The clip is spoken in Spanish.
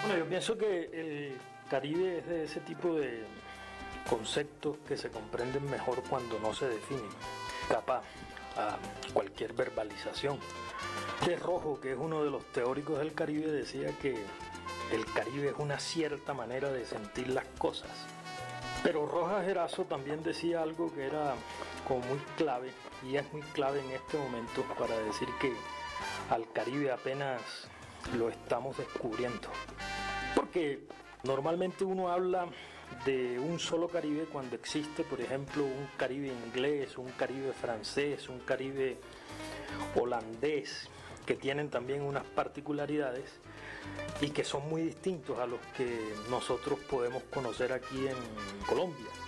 Bueno, yo pienso que el Caribe es de ese tipo de conceptos que se comprenden mejor cuando no se definen, escapa a cualquier verbalización. De Rojo, que es uno de los teóricos del Caribe, decía que el Caribe es una cierta manera de sentir las cosas. Pero Rojas Erazo también decía algo que era como muy clave, y es muy clave en este momento para decir que al Caribe apenas lo estamos descubriendo. Porque normalmente uno habla de un solo Caribe cuando existe, por ejemplo, un Caribe inglés, un Caribe francés, un Caribe holandés, que tienen también unas particularidades y que son muy distintos a los que nosotros podemos conocer aquí en Colombia.